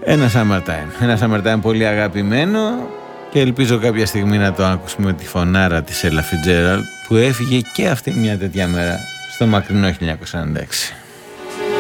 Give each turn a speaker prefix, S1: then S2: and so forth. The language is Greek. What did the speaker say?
S1: Ένα Summertime πολύ αγαπημένο και ελπίζω κάποια στιγμή να το ακούσουμε τη φωνάρα της Ella Fitzgerald που έφυγε και αυτή μια τέτοια μέρα στο μακρινό 1996.